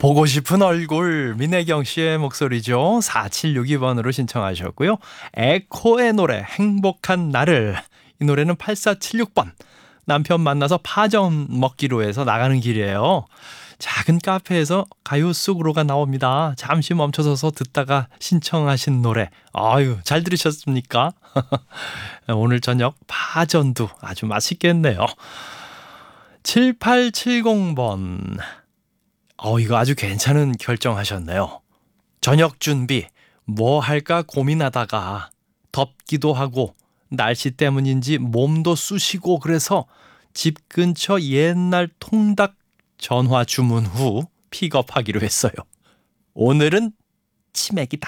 보고 싶은 얼굴 민혜경 씨의 목소리죠. 4762번으로 신청하셨고요. 에코의 노래 행복한 나를, 이 노래는 8476번. 남편 만나서 파전 먹기로 해서 나가는 길이에요. 작은 카페에서 가요 속으로가 나옵니다. 잠시 멈춰서서 듣다가 신청하신 노래. 아유, 잘 들으셨습니까? 오늘 저녁 파전도 아주 맛있겠네요. 7870번. 이거 아주 괜찮은 결정하셨네요. 저녁 준비 뭐 할까 고민하다가 덥기도 하고 날씨 때문인지 몸도 쑤시고 그래서 집 근처 옛날 통닭 전화 주문 후 픽업하기로 했어요. 오늘은 치맥이다.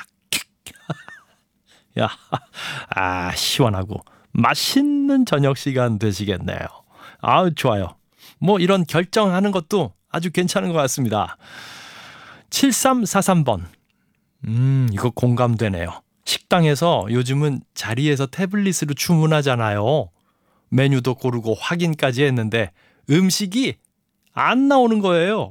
야, 시원하고 맛있는 저녁 시간 되시겠네요. 좋아요. 뭐 이런 결정하는 것도 아주 괜찮은 것 같습니다. 7343번. 이거 공감되네요. 식당에서 요즘은 자리에서 태블릿으로 주문하잖아요. 메뉴도 고르고 확인까지 했는데 음식이 안 나오는 거예요.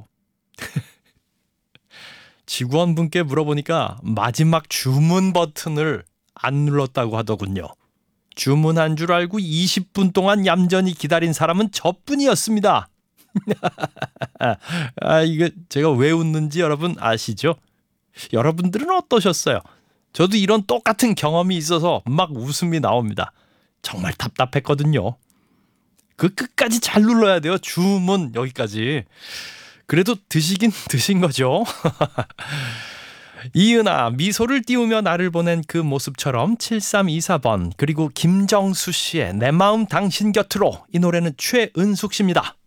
직원분께 물어보니까 마지막 주문 버튼을 안 눌렀다고 하더군요. 주문한 줄 알고 20분 동안 얌전히 기다린 사람은 저뿐이었습니다. 이거 제가 왜 웃는지 여러분 아시죠? 여러분들은 어떠셨어요? 저도 이런 똑같은 경험이 있어서 막 웃음이 나옵니다. 정말 답답했거든요. 그 끝까지 잘 눌러야 돼요. 주문 여기까지. 그래도 드시긴 드신 거죠. 이은아, 미소를 띄우며 나를 보낸 그 모습처럼 7324번, 그리고 김정수 씨의 내 마음 당신 곁으로, 이 노래는 최은숙 씨입니다.